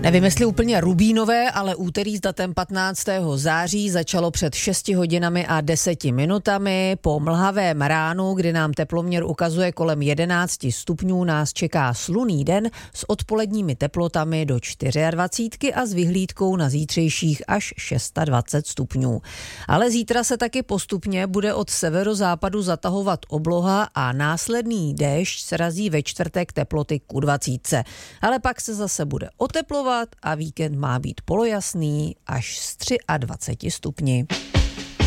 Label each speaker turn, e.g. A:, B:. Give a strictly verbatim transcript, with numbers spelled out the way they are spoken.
A: Nevím, jestli úplně rubínové, ale úterý s datem patnáctého září začalo před šesti hodinami a deseti minutami. Po mlhavém ránu, kdy nám teploměr ukazuje kolem jedenácti stupňů, nás čeká slunný den s odpoledními teplotami do dvacet čtyři a s vyhlídkou na zítřejších až dvacet šest stupňů. Ale zítra se taky postupně bude od severozápadu zatahovat obloha a následný déšť srazí ve čtvrtek teploty ku dvacítce. Ale pak se zase bude oteplovat a víkend má být polojasný až s dvaceti třemi stupni.